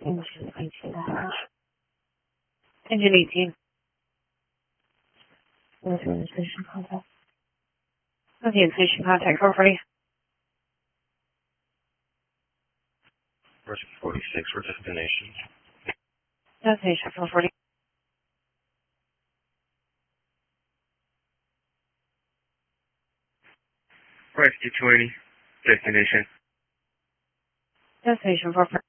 Engine 18 dial. Engine 18. With station contact. Okay, station contact 440. First 46 for destination. Destination 440. First 220, destination. Destination 440.